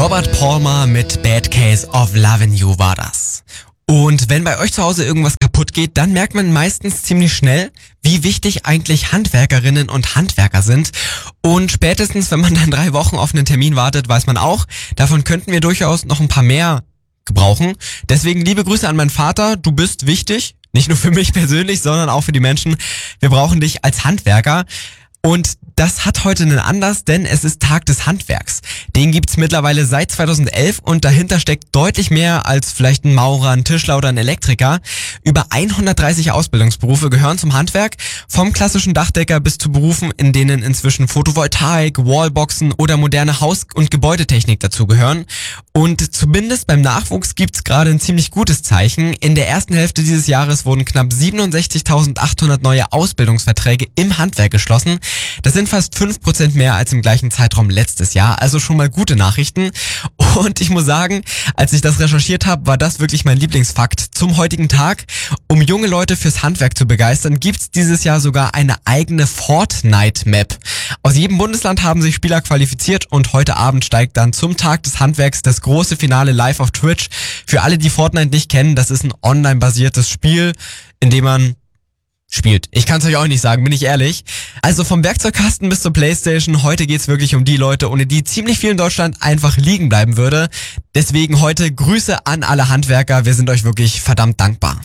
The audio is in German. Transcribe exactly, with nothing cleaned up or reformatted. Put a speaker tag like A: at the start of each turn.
A: Robert Palmer mit Bad Case of Lovin' You war das. Und wenn bei euch zu Hause irgendwas kaputt geht, dann merkt man meistens ziemlich schnell, wie wichtig eigentlich Handwerkerinnen und Handwerker sind. Und spätestens, wenn man dann drei Wochen auf einen Termin wartet, weiß man auch, davon könnten wir durchaus noch ein paar mehr gebrauchen. Deswegen liebe Grüße an meinen Vater, du bist wichtig. Nicht nur für mich persönlich, sondern auch für die Menschen. Wir brauchen dich als Handwerker. Und das hat heute einen Anlass, denn es ist Tag des Handwerks. Den gibt's mittlerweile seit zweitausendelf und dahinter steckt deutlich mehr als vielleicht ein Maurer, ein Tischler oder ein Elektriker. Über hundertdreißig Ausbildungsberufe gehören zum Handwerk, vom klassischen Dachdecker bis zu Berufen, in denen inzwischen Photovoltaik, Wallboxen oder moderne Haus- und Gebäudetechnik dazugehören. Und zumindest beim Nachwuchs gibt's gerade ein ziemlich gutes Zeichen. In der ersten Hälfte dieses Jahres wurden knapp siebenundsechzigtausendachthundert neue Ausbildungsverträge im Handwerk geschlossen. Das sind fast fünf Prozent mehr als im gleichen Zeitraum letztes Jahr, also schon mal gute Nachrichten. Und ich muss sagen, als ich das recherchiert habe, war das wirklich mein Lieblingsfakt zum heutigen Tag. Um junge Leute fürs Handwerk zu begeistern, gibt's dieses Jahr sogar eine eigene Fortnite-Map. Aus jedem Bundesland haben sich Spieler qualifiziert und heute Abend steigt dann zum Tag des Handwerks das große Finale live auf Twitch. Für alle, die Fortnite nicht kennen, das ist ein online-basiertes Spiel, in dem man spielt. Ich kann es euch auch nicht sagen, bin ich ehrlich. Also vom Werkzeugkasten bis zur Playstation, heute geht's wirklich um die Leute, ohne die ziemlich viel in Deutschland einfach liegen bleiben würde. Deswegen heute Grüße an alle Handwerker, wir sind euch wirklich verdammt dankbar.